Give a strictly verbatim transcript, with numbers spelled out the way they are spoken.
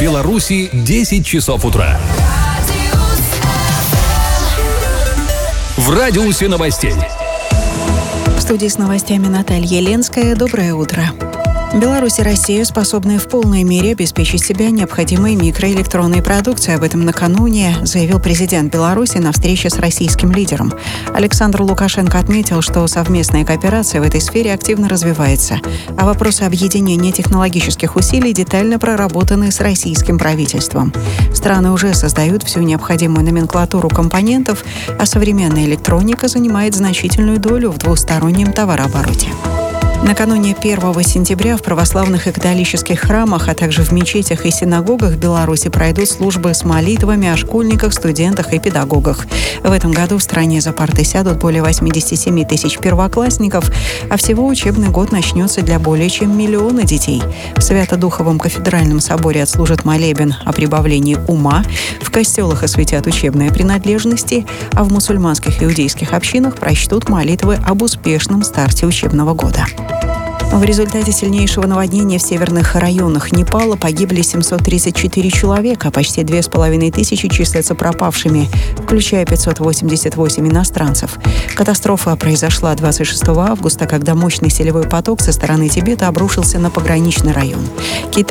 Беларуси десять часов утра. В радиусе новостей. В студии с новостями Наталья Ленская. Доброе утро. Беларусь и Россия способны в полной мере обеспечить себя необходимой микроэлектронной продукцией. Об этом накануне заявил президент Беларуси на встрече с российским лидером. Александр Лукашенко отметил, что совместная кооперация в этой сфере активно развивается, а вопросы объединения технологических усилий детально проработаны с российским правительством. Страны уже создают всю необходимую номенклатуру компонентов, а современная электроника занимает значительную долю в двустороннем товарообороте. Накануне первого сентября в православных и католических храмах, а также в мечетях и синагогах Беларуси пройдут службы с молитвами о школьниках, студентах и педагогах. В этом году в стране за парты сядут более восемьдесят семь тысяч первоклассников, а всего учебный год начнется для более чем миллиона детей. В Свято-Духовом кафедральном соборе отслужат молебен о прибавлении ума, в костелах осветят учебные принадлежности, а в мусульманских и иудейских общинах прочтут молитвы об успешном старте учебного года. В результате сильнейшего наводнения в северных районах Непала погибли семьсот тридцать четыре человека, почти две с половиной тысячи числятся пропавшими, включая пятьсот восемьдесят восемь иностранцев. Катастрофа произошла двадцать шестого августа, когда мощный селевой поток со стороны Тибета обрушился на пограничный район. Китай